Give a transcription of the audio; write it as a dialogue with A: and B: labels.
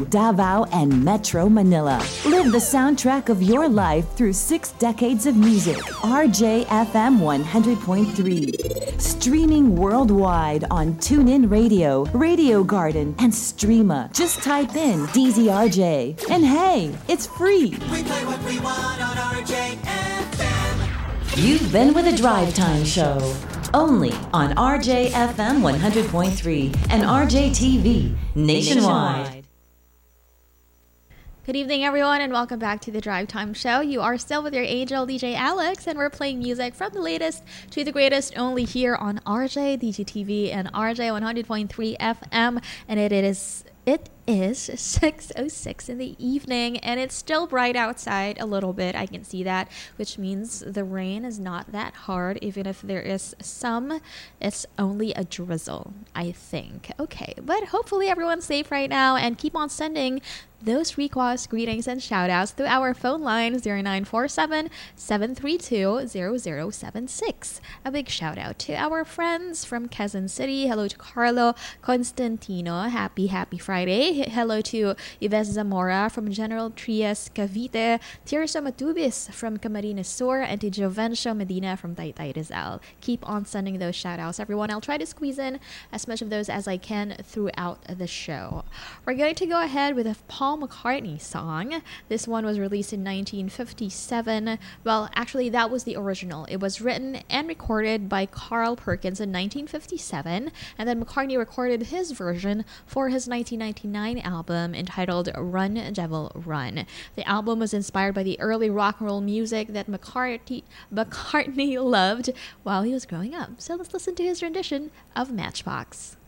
A: Davao, and Metro Manila. Live the soundtrack of your life through 6 decades of music. RJFM 100.3. Streaming worldwide on TuneIn Radio, Radio Garden, and Streama. Just type in DZRJ. And hey, it's free.
B: We play what we want on RJFM.
A: You've been with a Drive Time show. Only on RJFM 100.3 and RJTV nationwide.
C: Good evening, everyone, and welcome back to the Drive Time Show. You are still with your angel, DJ Alex, and we're playing music from the latest to the greatest only here on RJ, DGTV, and RJ 100.3 FM. And it is 6:06 in the evening, and it's still bright outside a little bit. I can see that, which means the rain is not that hard. Even if there is some, it's only a drizzle, I think. Okay, but hopefully everyone's safe right now, and keep on sending those requests, greetings, and shoutouts through our phone line 0947-732-0076. A big shout out to our friends from Quezon City. Hello to Carlo Constantino. Happy Friday. Hello to Yves Zamora from General Trias, Cavite. Tirso Matubis from Camarines Sur, and to Jovencio Medina from Taytay Rizal. Keep on sending those shoutouts, everyone. I'll try to squeeze in as much of those as I can throughout the show. We're going to go ahead with a Paul McCartney song. This one was released in 1957. Well, actually, that was the original. It was written and recorded by Carl Perkins in 1957, and then McCartney recorded his version for his 1999 album entitled Run Devil Run. The album was inspired by the early rock and roll music that McCartney loved while he was growing up. So let's listen to his rendition of Matchbox.